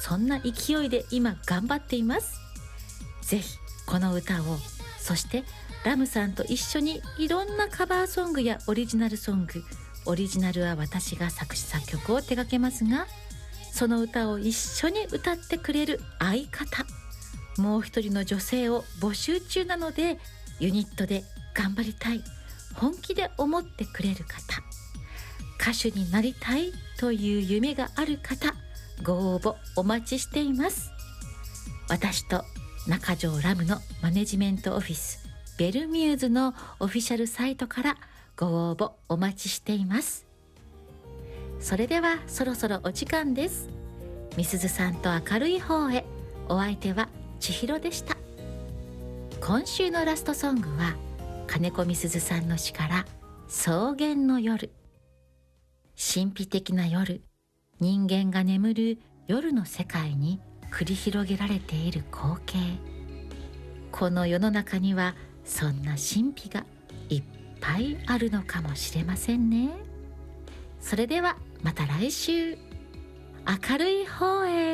そんな勢いで今頑張っています。ぜひこの歌を、そしてラムさんと一緒にいろんなカバーソングやオリジナルソング、オリジナルは私が作詞作曲を手掛けますが、その歌を一緒に歌ってくれる相方、もう一人の女性を募集中なので、ユニットで頑張りたい、本気で思ってくれる方、歌手になりたいという夢がある方、ご応募お待ちしています。私と中条ラムのマネジメントオフィスベルミューズのオフィシャルサイトからご応募お待ちしています。それではそろそろお時間です。みすずさんと明るい方へ。お相手は千尋でした。今週のラストソングは金子みすずさんの詩から草原の夜。神秘的な夜、人間が眠る夜の世界に繰り広げられている光景。この世の中にはそんな神秘がいっぱいあるのかもしれませんね。それではまた来週、明るい方へ。